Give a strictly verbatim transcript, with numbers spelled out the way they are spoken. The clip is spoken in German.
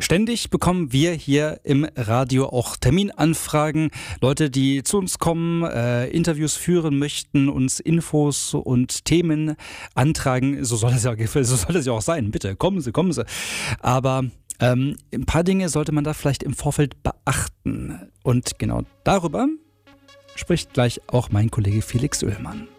Ständig bekommen wir hier im Radio auch Terminanfragen. Leute, die zu uns kommen, äh, Interviews führen möchten, uns Infos und Themen antragen. So soll es ja, so soll es ja auch sein. Bitte, kommen Sie, kommen Sie. Aber ähm, ein paar Dinge sollte man da vielleicht im Vorfeld beachten. Und genau darüber spricht gleich auch mein Kollege Felix Oehlmann.